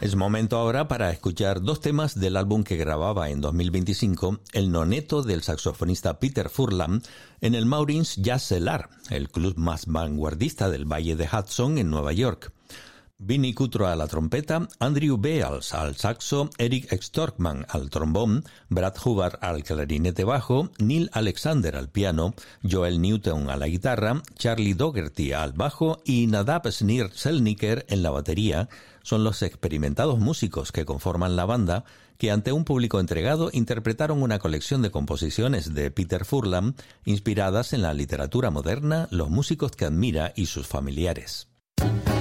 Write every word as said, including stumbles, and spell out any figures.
Es momento ahora para escuchar dos temas del álbum que grababa en dos mil veinticinco el noneto del saxofonista Peter Furlan en el Maureen's Jazz Cellar, el club más vanguardista del Valle de Hudson en Nueva York. Vinnie Cutro a la trompeta, Andrew Beals al saxo, Eric Storkman al trombón, Brad Hubbard al clarinete bajo, Neil Alexander al piano, Joel Newton a la guitarra, Charlie Dougherty al bajo y Nadav Snir-Zelniker en la batería son los experimentados músicos que conforman la banda que ante un público entregado interpretaron una colección de composiciones de Peter Furlan inspiradas en la literatura moderna, los músicos que admira y sus familiares.